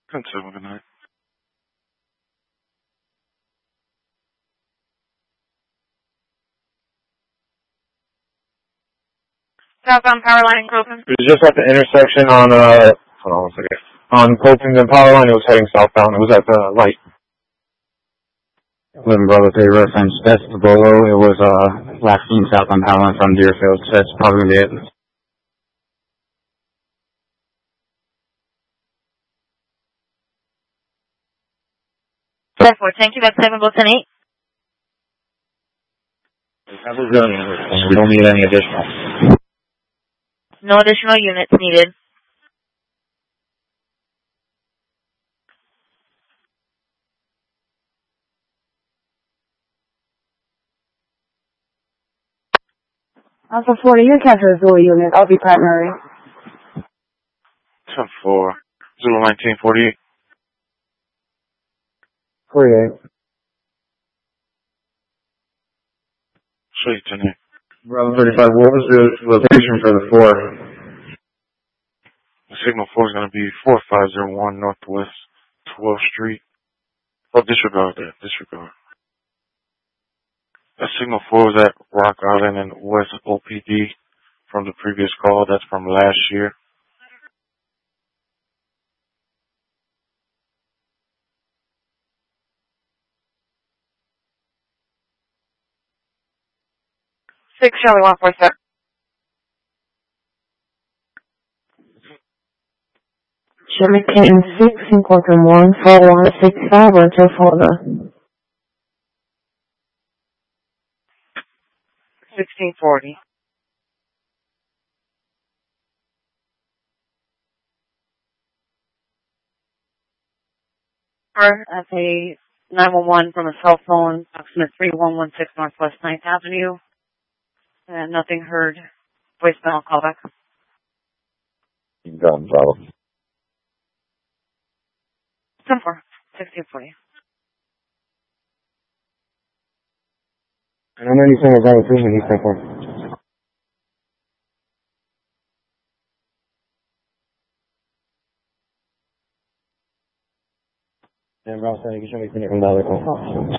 Good night. Southbound power line in Coping. It was just at the intersection on, hold on one second. On Copington Power Line, it was heading southbound. It was at the light. 11 Bravo 3 reference. That's the Bolo. It was, last seen southbound power line from Deerfield. So that's probably gonna be it. Thank you. That's 7 Wilson 8. We don't need any additional. No additional units needed. Alpha 40, your capture Zulu unit. I'll be primary. 10-4. Zulu 1948. 48. Sweet, Jenny. Bravo 35, what was the location for the 4? The signal 4 is going to be 4501 Northwest 12th Street. Oh, disregard that. Disregard. That signal 4 is at Rock Island and West OPD from the previous call. That's from last year. Six Charlie 147. Sherman Canton 6 in Quantum 1, 4165, Rancho Florida. 1640. That's a 911 from a cell phone, approximate 3116 Northwest 9th Avenue. And nothing heard. Voicemail callback. Done, Bravo. 10-4. 1640. And how many single Bravo 3 in East 10-4? And Bravo 7, you can show me from the other call.